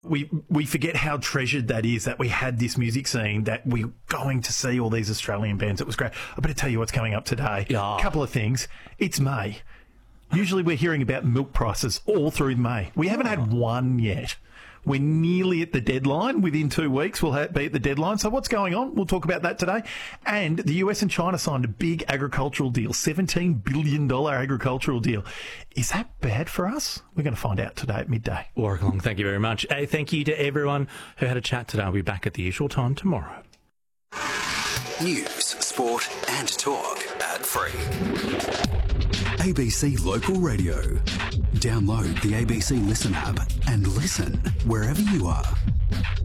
We forget how treasured that is, that we had this music scene, that we're going to see all these Australian bands. It was great. I better tell you what's coming up today. Yeah. A couple of things. It's May. Usually we're hearing about milk prices all through May. We haven't had one yet. We're nearly at the deadline. Within 2 weeks, we'll be at the deadline. So what's going on? We'll talk about that today. And the US and China signed a big agricultural deal, $17 billion agricultural deal. Is that bad for us? We're going to find out today at midday. Warwick Long, thank you very much. Hey, thank you to everyone who had a chat today. I'll be back at the usual time tomorrow. News, sport and talk ad-free. ABC Local Radio. Download the ABC Listen app and listen wherever you are.